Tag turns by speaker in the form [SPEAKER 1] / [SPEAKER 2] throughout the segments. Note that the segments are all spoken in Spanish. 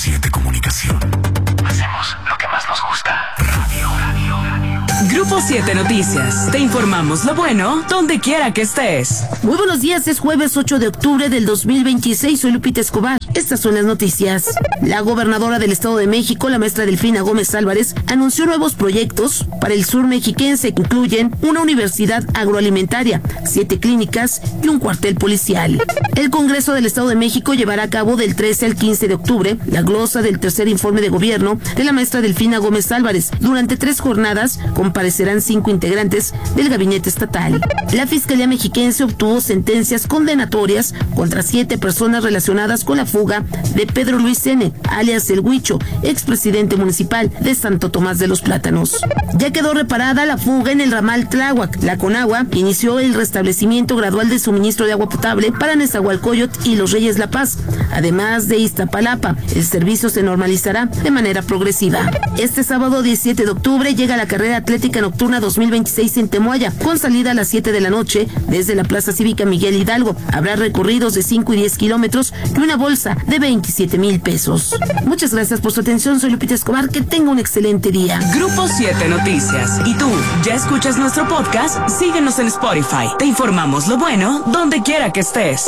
[SPEAKER 1] 7 Comunicación. Hacemos lo que más nos gusta. Radio.
[SPEAKER 2] Grupo 7 Noticias. Te informamos lo bueno donde quiera que estés.
[SPEAKER 3] Muy buenos días, es jueves 8 de octubre del 2026. Soy Lupita Escobar. Estas son las noticias. La gobernadora del Estado de México, la maestra Delfina Gómez Álvarez, anunció nuevos proyectos para el sur mexiquense que incluyen una universidad agroalimentaria, 7 clínicas y un cuartel policial. El Congreso del Estado de México llevará a cabo del 13 al 15 de octubre la glosa del tercer informe de gobierno de la maestra Delfina Gómez Álvarez. Durante 3 jornadas comparecerán 5 integrantes del gabinete estatal. La Fiscalía Mexiquense obtuvo sentencias condenatorias contra 7 personas relacionadas con la fuga de Pedro Luis N., alias El Huicho, expresidente municipal de Santo Tomás de los Plátanos. Ya quedó reparada la fuga en el ramal Tláhuac. La Conagua inició el restablecimiento gradual de suministro de agua potable para Nezahualcóyotl y Los Reyes La Paz. Además de Iztapalapa, el servicio se normalizará de manera progresiva. Este sábado 17 de octubre llega la carrera atlética nocturna 2026 en Temoaya, con salida a las 7 de la noche desde la Plaza Cívica Miguel Hidalgo. Habrá recorridos de 5 y 10 kilómetros y una bolsa de 27,000 pesos. Muchas gracias por su atención. Soy Lupita Escobar. Que tenga un excelente día.
[SPEAKER 2] Grupo 7 Noticias. ¿Y tú ya escuchas nuestro podcast? Síguenos en Spotify. Te informamos lo bueno donde quiera que estés.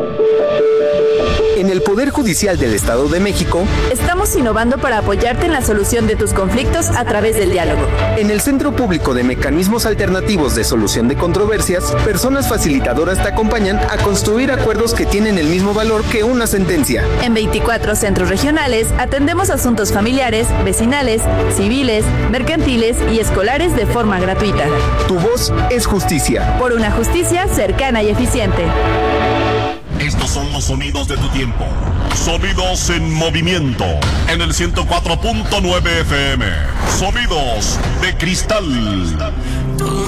[SPEAKER 4] En el Poder Judicial del Estado de México,
[SPEAKER 5] estamos innovando para apoyarte en la solución de tus conflictos a través del diálogo.
[SPEAKER 4] En el Centro Público de Mecanismos Alternativos de Solución de Controversias, personas facilitadoras te acompañan a construir acuerdos que tienen el mismo valor que una sentencia.
[SPEAKER 5] En 24 centros regionales atendemos asuntos familiares, vecinales, civiles, mercantiles y escolares de forma gratuita.
[SPEAKER 4] Tu voz es justicia.
[SPEAKER 5] Por una justicia cercana y eficiente.
[SPEAKER 6] Estos son los sonidos de tu tiempo. Sonidos en movimiento. En el 104.9 FM. Sonidos de cristal.